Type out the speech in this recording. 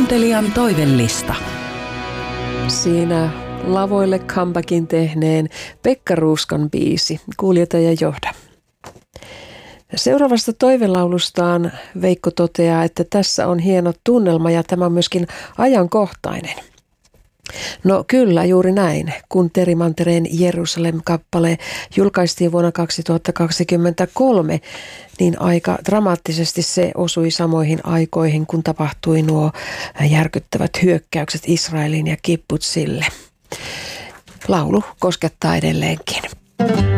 Kuuntelijan toivellista. Siinä lavoille comebackin tehneen Pekka Ruuskan biisi Kuljeta ja johda. Seuraavasta toivelaulusstaan Veikko toteaa, että tässä on hieno tunnelma ja tämä on myöskin ajankohtainen. No kyllä, juuri näin. Kun Terhi Mantereen Jerusalem-kappale julkaistiin vuonna 2023, niin aika dramaattisesti se osui samoihin aikoihin, kun tapahtui nuo järkyttävät hyökkäykset Israelin ja kibbutzille. Laulu koskettaa edelleenkin.